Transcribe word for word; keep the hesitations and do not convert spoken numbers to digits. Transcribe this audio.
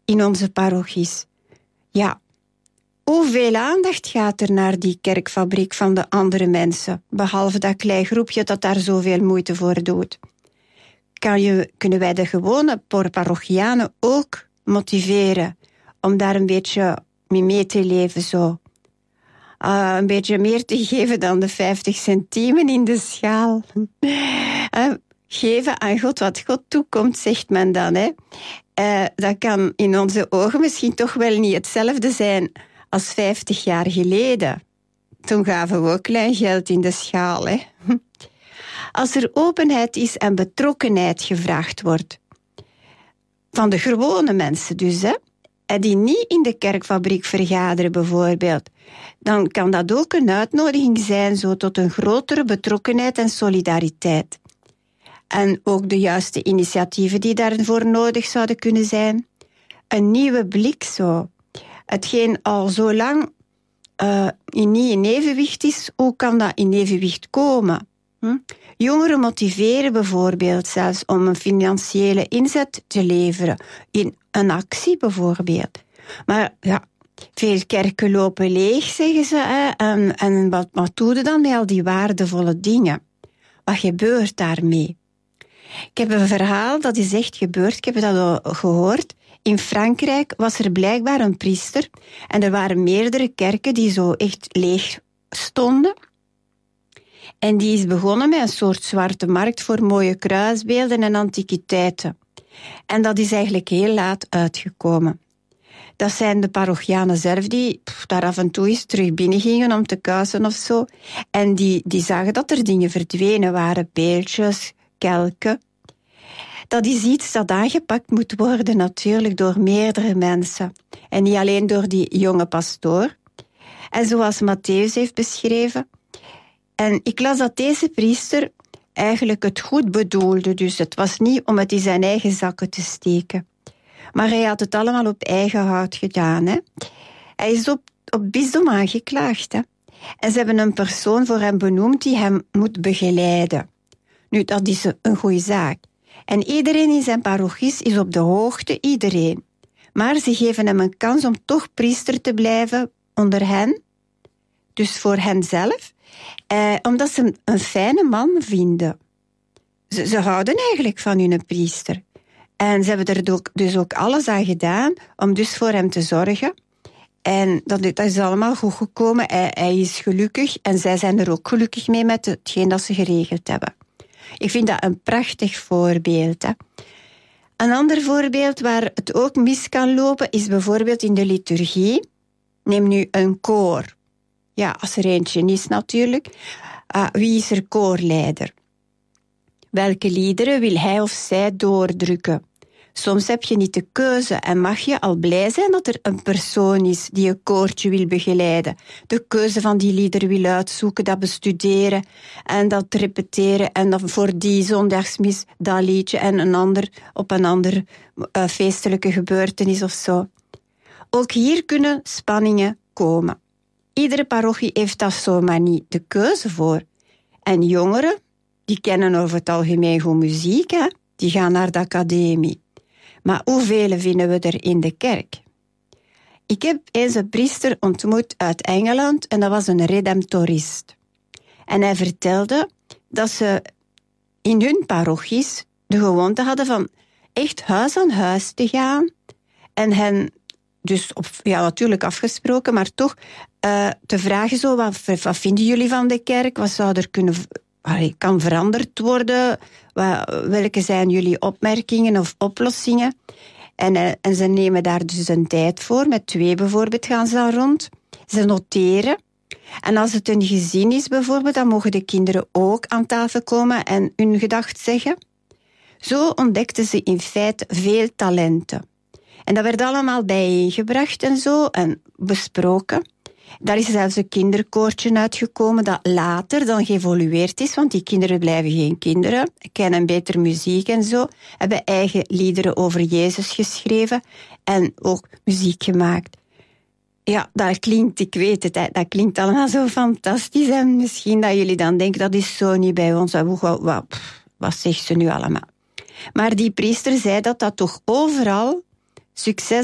in onze parochies. Ja, hoeveel aandacht gaat er naar die kerkfabriek van de andere mensen, behalve dat klein groepje dat daar zoveel moeite voor doet? Kan je, kunnen wij de gewone parochianen ook motiveren om daar een beetje mee, mee te leven zo? Uh, een beetje meer te geven dan de vijftig centiemen in de schaal. uh, geven aan God wat God toekomt, zegt men dan. Hè? Uh, dat kan in onze ogen misschien toch wel niet hetzelfde zijn als vijftig jaar geleden. Toen gaven we ook klein geld in de schaal. Hè? Als er openheid is en betrokkenheid gevraagd wordt, van de gewone mensen dus, hè, die niet in de kerkfabriek vergaderen bijvoorbeeld, dan kan dat ook een uitnodiging zijn zo tot een grotere betrokkenheid en solidariteit. En ook de juiste initiatieven die daarvoor nodig zouden kunnen zijn. Een nieuwe blik zo. Hetgeen al zo lang uh, niet in evenwicht is, hoe kan dat in evenwicht komen? Hm? Jongeren motiveren bijvoorbeeld zelfs om een financiële inzet te leveren. In een actie bijvoorbeeld. Maar ja, veel kerken lopen leeg, zeggen ze. Hè? En, en wat, wat doen ze dan met al die waardevolle dingen? Wat gebeurt daarmee? Ik heb een verhaal dat is echt gebeurd. Ik heb dat al gehoord. In Frankrijk was er blijkbaar een priester. En er waren meerdere kerken die zo echt leeg stonden. En die is begonnen met een soort zwarte markt voor mooie kruisbeelden en antiquiteiten. En dat is eigenlijk heel laat uitgekomen. Dat zijn de parochianen zelf die pff, daar af en toe eens terug binnen gingen om te kuisen of zo. En die, die zagen dat er dingen verdwenen waren, beeldjes, kelken. Dat is iets dat aangepakt moet worden natuurlijk door meerdere mensen. En niet alleen door die jonge pastoor. En zoals Matthäus heeft beschreven. En ik las dat deze priester eigenlijk het goed bedoelde. Dus het was niet om het in zijn eigen zakken te steken. Maar hij had het allemaal op eigen hout gedaan. Hè. Hij is op, op bisdom aangeklaagd. Hè. En ze hebben een persoon voor hem benoemd die hem moet begeleiden. Nu, dat is een goede zaak. En iedereen in zijn parochies is op de hoogte, iedereen. Maar ze geven hem een kans om toch priester te blijven onder hen. Dus voor hen zelf. Eh, omdat ze een, een fijne man vinden. Ze, ze houden eigenlijk van hun priester. En ze hebben er ook, dus ook alles aan gedaan om dus voor hem te zorgen. En dat, dat is allemaal goed gekomen. Hij, hij is gelukkig en zij zijn er ook gelukkig mee met hetgeen dat ze geregeld hebben. Ik vind dat een prachtig voorbeeld. Hè. Een ander voorbeeld waar het ook mis kan lopen is bijvoorbeeld in de liturgie. Neem nu een koor. Ja, als er eentje is natuurlijk. Uh, wie is er koorleider? Welke liederen wil hij of zij doordrukken? Soms heb je niet de keuze en mag je al blij zijn dat er een persoon is die een koortje wil begeleiden. De keuze van die liederen wil uitzoeken, dat bestuderen en dat repeteren en dan voor die zondagsmis dat liedje en een ander op een andere uh, feestelijke gebeurtenis of zo. Ook hier kunnen spanningen komen. Iedere parochie heeft daar zomaar niet de keuze voor. En jongeren, die kennen over het algemeen goed muziek, hè? Die gaan naar de academie. Maar hoeveel vinden we er in de kerk? Ik heb eens een priester ontmoet uit Engeland en dat was een redemptorist. En hij vertelde dat ze in hun parochies de gewoonte hadden van echt huis aan huis te gaan en hen dus op, ja, natuurlijk afgesproken, maar toch uh, te vragen zo, wat, wat vinden jullie van de kerk? Wat zou er kunnen, allee, kan veranderd worden? Wat, welke zijn jullie opmerkingen of oplossingen? En, uh, en ze nemen daar dus een tijd voor. Met twee bijvoorbeeld gaan ze dan rond. Ze noteren. En als het een gezin is bijvoorbeeld, dan mogen de kinderen ook aan tafel komen en hun gedacht zeggen. Zo ontdekten ze in feite veel talenten. En dat werd allemaal bijeengebracht en zo, en besproken. Daar is zelfs een kinderkoortje uitgekomen dat later dan geëvolueerd is, want die kinderen blijven geen kinderen, kennen beter muziek en zo, hebben eigen liederen over Jezus geschreven en ook muziek gemaakt. Ja, dat klinkt, ik weet het, dat klinkt allemaal zo fantastisch en misschien dat jullie dan denken, dat is zo niet bij ons, wat, wat, wat zegt ze nu allemaal? Maar die priester zei dat dat toch overal succes